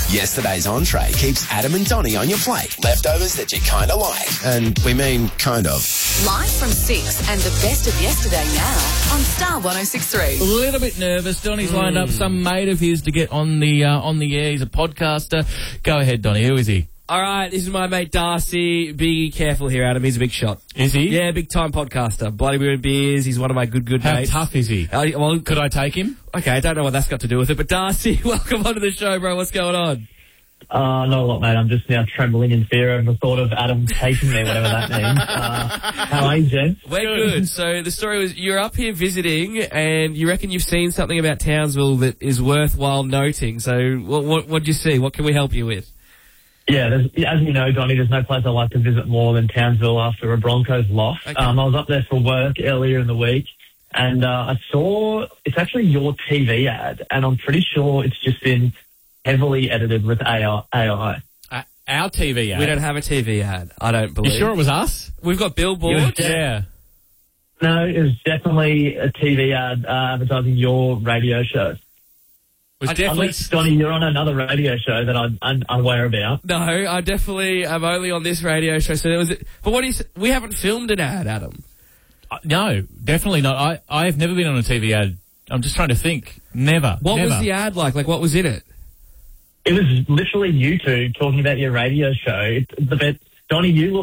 Yesterday's entree keeps Adam and Donnie on your plate. Leftovers that you kind of like. And we mean kind of. Live from 6 and the best of yesterday now on Star 106.3. A little bit nervous. Donnie's lined up some mate of his to get on the air. He's a podcaster. Go ahead, Donnie. Who is he? All right, this is my mate Darcy. Be careful here, Adam. He's a big shot. Is he? Yeah, big-time podcaster. Bloody Weird Beers. He's one of my good How mates. tough is he? Well, Could I take him? okay, I don't know what that's got to do with it, but Darcy, welcome onto the show, bro. What's going on? Not a lot, mate. I'm just now trembling in fear of the thought of Adam taking me, whatever that means. How are you, Jen? We're good. So the story was you're up here visiting and you reckon you've seen something about Townsville that is worthwhile noting. So what'd you see? What can we help you with? Yeah, as you know, Donnie, there's no place I like to visit more than Townsville after a Broncos loss. Okay. I was up there for work earlier in the week, and I saw it's actually your TV ad, and I'm pretty sure it's just been heavily edited with AI. Our TV ad. We don't have a TV ad, I don't believe. You sure it was us? We've got billboards. Yeah. No, it was definitely a TV ad advertising your radio show. It was definitely... Unless, Donnie, you're on another radio show that I'm unaware about. No, I definitely am only on this radio show. So there was, but we haven't filmed an ad, Adam. No, definitely not. I've never been on a TV ad. I'm just trying to think. Never. What Never. was the ad like? Like, what was in it? It was literally you two talking about your radio show. Donnie, you look